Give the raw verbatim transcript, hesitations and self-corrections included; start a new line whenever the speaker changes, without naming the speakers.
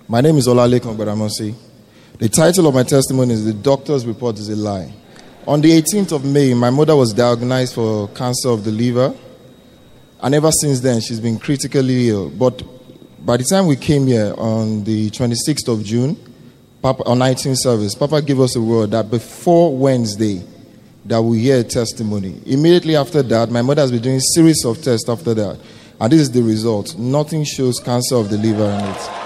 My name is Olalekan Gbadamosi. The title of my testimony is "The Doctor's Report is a Lie." On the eighteenth of May, my mother was diagnosed for cancer of the liver, and ever since then, she's been critically ill. But by the time we came here on the twenty-sixth of June, Papa, on nineteenth service, Papa gave us a word that before Wednesday, that we hear a testimony. Immediately after that, my mother has been doing a series of tests after that. And this is the result. Nothing shows cancer of the liver in it.